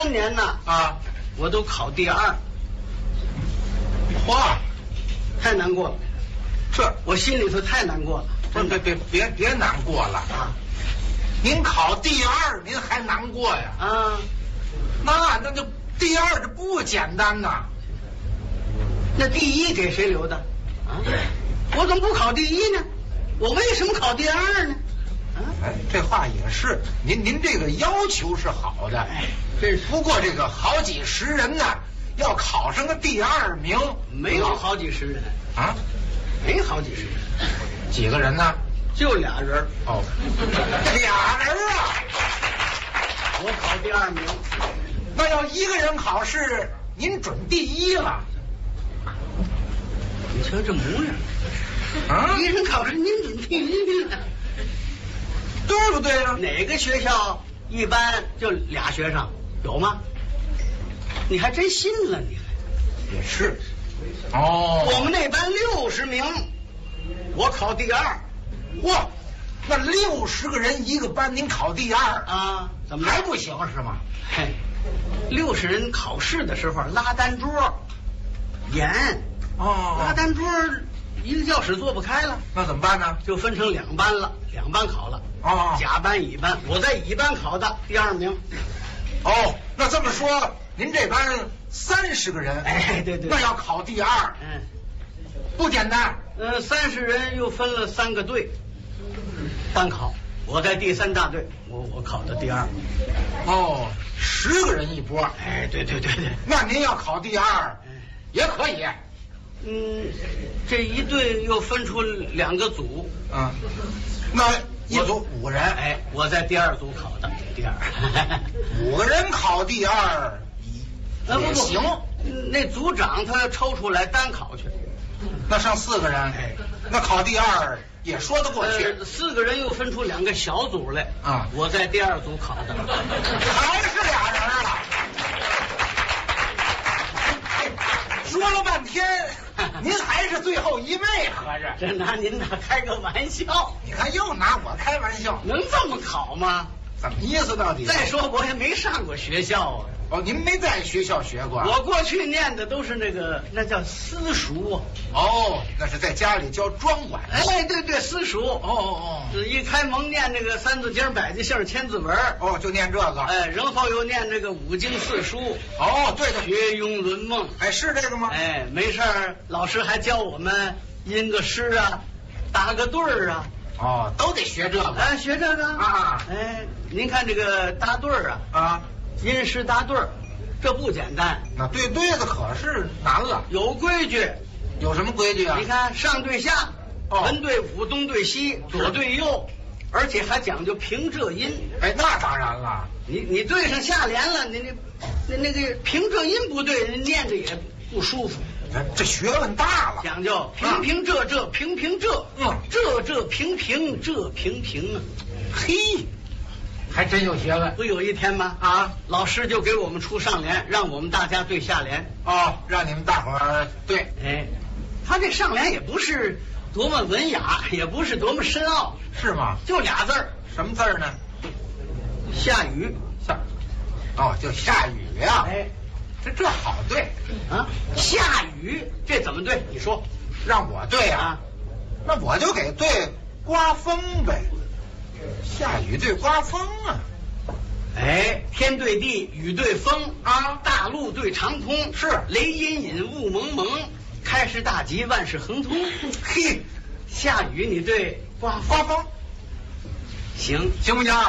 3年呢啊，我都考第2。 哇， 太难过了， 这我心里头太难过了。 别难过了啊！您考第2，您还难过呀？ 啊， 那就第2这不简单呐。 那第1给谁留的？啊，我怎么不考第1呢？我为什么考第2呢？啊， 哎，这话也是，您这个要求是好的， 这不过这个好几十人呢，要考上个第2名， 没有好几十人啊， 没好几十人， 几个人呢？ 就俩人。 哦，俩人啊！ 我考第2名， 那要一个人考试，您准第1了。 你瞧这模样， 啊， 一人考试您准第1了， 对不对呢？ 哪个学校一般就俩学生有吗？你还真信了，你还也是。哦， 我们那班60名，我考第2。 哇，那60个人一个班，您考第2 啊？怎么还不行是吗？ 嘿，60人考试的时候拉单桌，严哦， 拉单桌，一个教室坐不开了， 那怎么办呢？ 就分成2班了，2班考了。 哦， 甲班、乙班，我在乙班考的第2名。 哦，那这么说，您这班30个人， 哎，对对， 那要考第2，不简单。 30人又分了3个队，单考。我在第3大队，我考的第2。 哦，10个人一波。 哎，对对对对。 那您要考第2，也可以。 这一队又分出2个组。 那一组5个人。 哎，我在第2组考的第2。 5个人考第2也行。 那组长他抽出来单考去。 那剩4个人， 哎， 那考第2也说得过去。 4个人又分出2个小组来啊， 我在第2组考的， 还是俩人了。说了半天，您还是最后一位，合着这拿您那开个玩笑。 你看又拿我开玩笑， 能这么考吗？ 怎么意思到底？ 再说我也没上过学校啊。 哦，您没在学校学过？ 我过去念的都是那叫私塾啊。 哦，那是在家里教庄管。 哎，对对，私塾。 哦， 一开蒙念那个3字经、百家姓、千字文。 哦，就念这个。 哎，然后又念这个5经4书。 哦，对对， 学庸论梦。 哎，是这个吗？ 哎，没事儿，老师还教我们吟个诗啊，打个对儿啊。 哦，都得学这个。 哎，学这个啊。 哎，您看这个搭对儿啊， 吟诗搭对儿，这不简单。 那对对子可是难了， 有规矩。 有什么规矩啊？ 你看上对下，文对武，东对西，左对右，而且还讲究平仄音。 哎，那当然了。 你对上下联了，那个平仄音不对，人念着也不舒服。 这学问大了， 讲究平平仄仄，平平仄，仄仄平平，仄平平啊。 嘿，还真有学问。 不有一天吗？啊，老师就给我们出上联，让我们大家对下联。 哦，让你们大伙儿对。 哎，他这上联也不是多么文雅，也不是多么深奥， 是吗？ 就俩字儿。 什么字儿呢？ 下雨。 哦，就下雨呀。 哎， 这好对啊，下雨这怎么对？你说， 让我对啊？那我就给对刮风呗。下雨对刮风啊。 哎，天对地，雨对风啊，大陆对长空， 是雷隐隐，雾蒙蒙，开市大吉，万事亨通。 嘿， 下雨你对刮风， 行不行？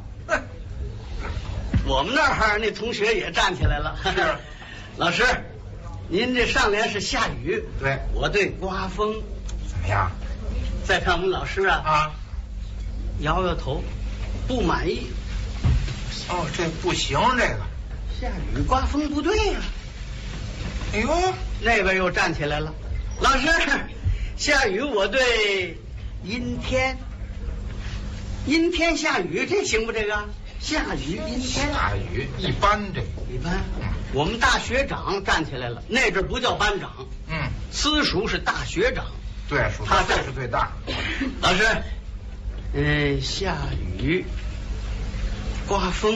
我们那儿那同学也站起来了。 是， 老师，您这上联是下雨， 对， 我对刮风， 怎么样？ 再看我们老师摇摇头，不满意。 哦，这不行，这个下雨刮风不对呀。 哎呦， 那边又站起来了，老师，下雨我对阴天，阴天下雨这行不？这个下雨阴天， 下雨一般，这个一般。我们大学长站起来了，那阵不叫班长，私塾是大学长。 对，他这是最大。 老师，下雨刮风，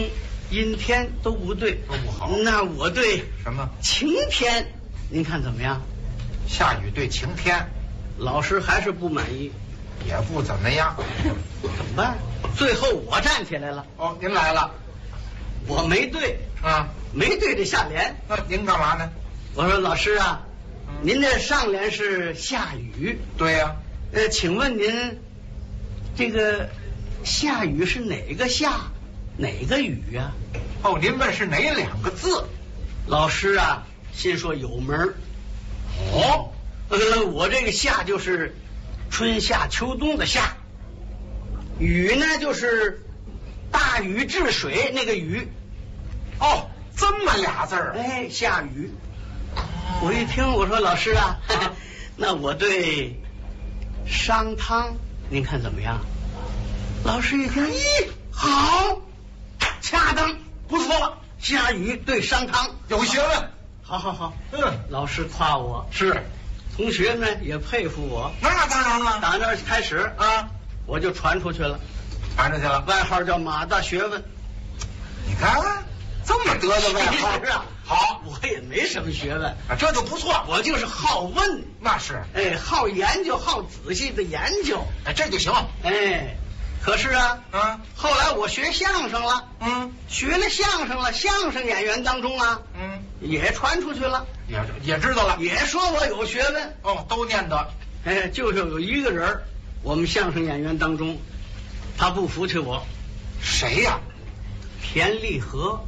阴天都不对， 都不好。 那我对什么？ 晴天，您看怎么样？ 下雨对晴天， 老师还是不满意， 也不怎么样。 怎么办？最后我站起来了。 哦，您来了。 我没对啊， 没对这下联。 那您干嘛呢？ 我说老师啊，您这上联是下雨。 对呀。 请问您这个下雨是哪个下，哪个雨啊？ 哦，您问是哪2个字？ 老师啊，心说有门儿。 哦， 我这个夏就是春夏秋冬的夏，雨呢就是大禹治水那个禹。 哦，这么俩字儿。 哎，下雨。我一听，我说老师啊，那我对商汤，您看怎么样？老师一听，咦，好，恰当，不错，下雨对商汤， 有学问。 好好好， 老老师夸我， 是， 同学们也佩服我。 那当然了。 打那儿开始啊， 我就传出去了， 传出去了。 外号叫马大学问。 你看，这么得的外号是啊， 好， 我也没什么学问， 啊，这就不错。 我就是好问， 那是， 哎，好研究，好仔细的研究， 哎，这就行。 哎，可是啊，后来我学相声了，学了相声了，相声演员当中啊，也传出去了， 也知道了， 也说我有学问。 哦，都念叨。 哎，就是有一个人，我们相声演员当中，他不服气我。 谁呀？ 田立和。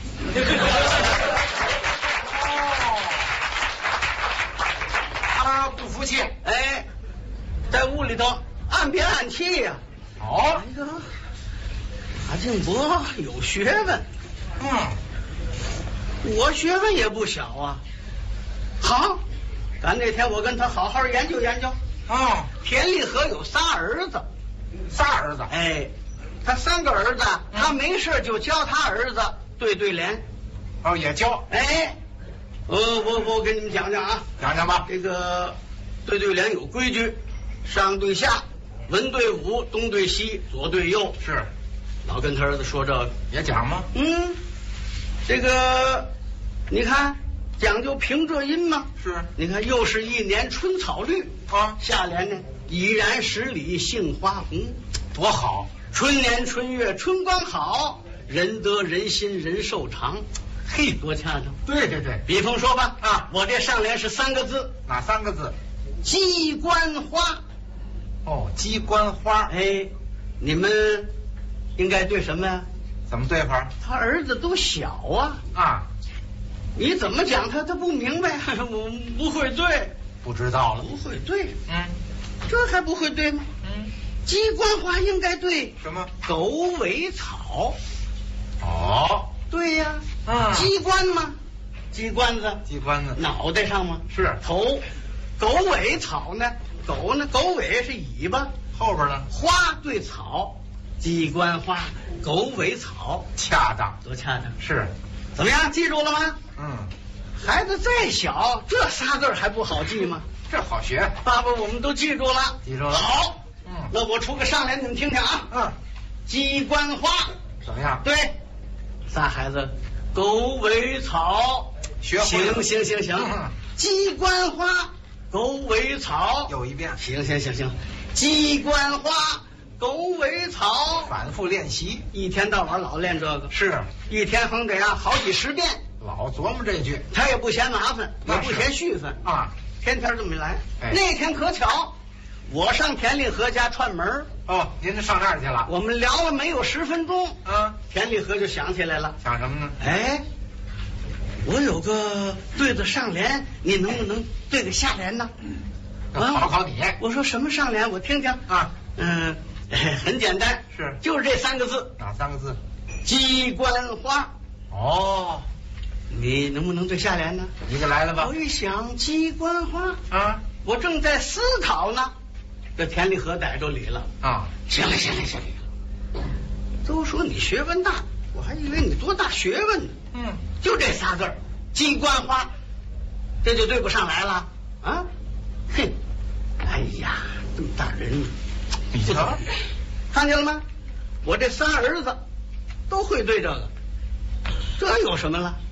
他不服气。 哎，在屋里头暗憋暗气呀。 哦， 哎呀，马静博有学问，我学问也不小啊。好，咱那天我跟他好好研究研究。田立和有仨儿子。 仨儿子。 哎，他3个儿子，他没事就教他儿子对对联。 哦，也教。 哎，我给你们讲讲啊， 讲讲吧。 这个对对联有规矩，上对下，文对武，东对西，左对右。 是， 老跟他儿子说这个也讲吗？ 这个你看讲究平仄音嘛。 是， 你看又是一年春草绿啊， 下联呢已然10里杏花红， 多好！ 春年春月春光好，人得人心人寿长。嘿，多恰当！ 对对对， 比方说吧， 啊， 我这上联是3个字， 哪3个字？ 鸡冠花。 哦，鸡冠花。 哎，你们应该对什么呀？ 怎么对法？ 他儿子都小啊。 啊， 你怎么讲他不明白？我不会对。 不知道了。 不会对。 这还不会对吗？鸡冠花应该对什么？ 狗尾草。 哦， 对呀。鸡冠吗？鸡冠子。 鸡冠子。 脑袋上吗？ 是。 头。狗尾草呢？狗呢？狗尾是尾巴。 后边呢？ 花对草。鸡冠花，狗尾草， 恰当， 多恰当！ 是， 怎么样？记住了吗？孩子再小，这仨字还不好记吗？ 这好学。 爸爸，我们都记住了。 记住了。 好。那我出个上联，你们听听啊。鸡冠花怎么样？ 对。仨孩子，狗尾草， 学会了。 行。鸡冠花，狗尾草， 又一遍。 行。鸡冠花，狗尾草， 反复练习， 一天到晚老练这个。 是， 一天横得好几10遍。 老琢磨这句， 他也不嫌麻烦，也不嫌续分啊， 天天这么来。那天可巧，我上田立和家串门。 哦，您上那儿去了？ 我们聊了没有10分钟，田立和就想起来了。 想什么呢？ 哎，我有个对子上联，你能不能对个下联呢？ 考考你。 我说什么上联？我听听啊。 很简单， 是， 就是这3个字。 哪3个字？ 鸡冠花。 哦， 你能不能对下联呢？ 你给来了吧。 我一想，鸡冠花啊， 我正在思考呢，这田立和逮着理了啊。 行了，都说你学问大，我还以为你多大学问呢。就这仨字儿，鸡冠花，这就对不上来了啊！哼，哎呀，这么大人， 你瞧， 看见了吗？我这3儿子都会对这个。 这有什么了？